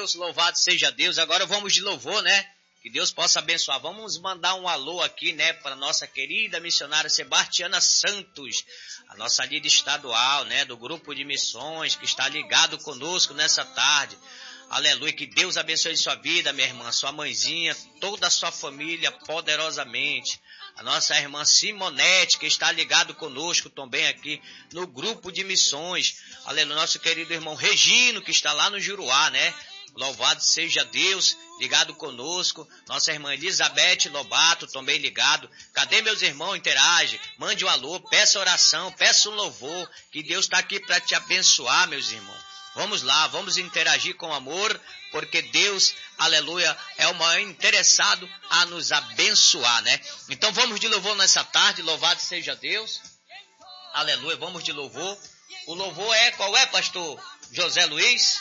Deus, louvado seja Deus. Agora vamos de louvor, né? Que Deus possa abençoar. Vamos mandar um alô aqui, né, para nossa querida missionária Sebastiana Santos, a nossa líder estadual, né, do grupo de missões, que está ligado conosco nessa tarde. Aleluia, que Deus abençoe sua vida, minha irmã, sua mãezinha, toda a sua família, poderosamente. A nossa irmã Simonete, que está ligado conosco também aqui no grupo de missões. Aleluia, nosso querido irmão Regino, que está lá no Juruá, né? Louvado seja Deus, ligado conosco. Nossa irmã Elizabeth Lobato, também ligado. Cadê meus irmãos? Interage, mande um alô, peça oração, peça um louvor, que Deus está aqui para te abençoar, meus irmãos. Vamos lá, vamos interagir com amor, porque Deus, aleluia, é o maior interessado a nos abençoar, né? Então vamos de louvor nessa tarde, louvado seja Deus. Aleluia, vamos de louvor. O louvor qual é, pastor José Luiz?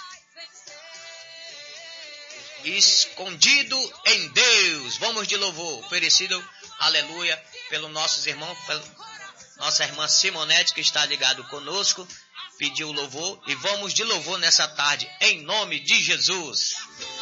Escondido em Deus. Vamos de louvor, oferecido, aleluia, pelos nossos irmãos, pela nossa irmã Simonete, que está ligado conosco, pediu louvor, e vamos de louvor nessa tarde, em nome de Jesus.